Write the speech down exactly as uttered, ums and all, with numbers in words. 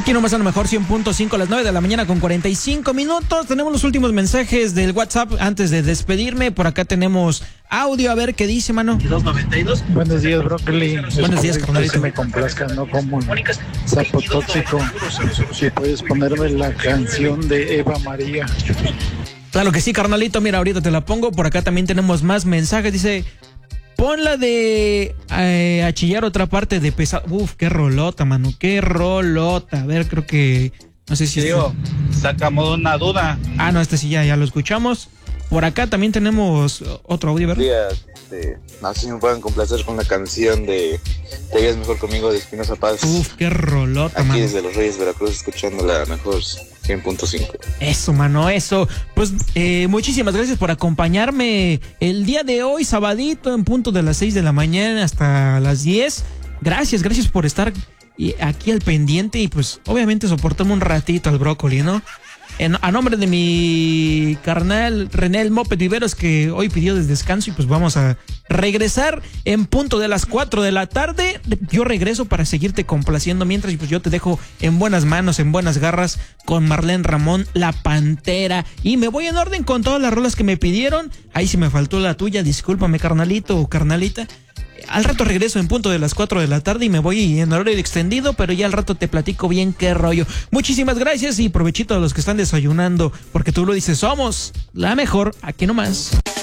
Aquí nomás a lo mejor cien punto cinco a las nueve de la mañana con cuarenta y cinco minutos. Tenemos los últimos mensajes del WhatsApp antes de despedirme. Por acá tenemos audio, a ver qué dice, mano. Buenos días, Brócoli. Buenos días, carnalito. Que me complazca, ¿no? Como sapo tóxico. Si puedes ponerme la canción de Eva María. Claro que sí, carnalito. Mira, ahorita te la pongo. Por acá también tenemos más mensajes. Dice... Pon la de eh, a chillar otra parte de pesado. Uf, qué rolota, mano, qué rolota. A ver, creo que... No sé si... Digo, este... sacamos una duda. Ah, no, este sí ya, ya lo escuchamos. Por acá también tenemos otro audio, ¿verdad? Días, este, no sé si me pueden complacer con la canción de Te Veías Mejor Conmigo de Espinosa Paz. Uf, qué rolota, Aquí mano. desde Los Reyes, Veracruz, escuchando la mejor cien punto cinco. Eso, mano, eso. Pues eh, muchísimas gracias por acompañarme el día de hoy, sabadito, en punto de las seis de la mañana hasta las diez. Gracias, gracias por estar aquí al pendiente y pues obviamente soportarme un ratito al brócoli, ¿no? En, a nombre de mi carnal René el Moped Viveros, que hoy pidió descanso, y pues vamos a regresar en punto de las cuatro de la tarde. Yo regreso para seguirte complaciendo mientras, y pues yo te dejo en buenas manos, en buenas garras con Marlene Ramón, la Pantera, y me voy en orden con todas las rolas que me pidieron. Ahí si me faltó la tuya, discúlpame, carnalito o carnalita. Al rato regreso en punto de las cuatro de la tarde y me voy en horario extendido, pero ya al rato te platico bien qué rollo. Muchísimas gracias y provechito a los que están desayunando, porque tú lo dices, somos la mejor, aquí nomás.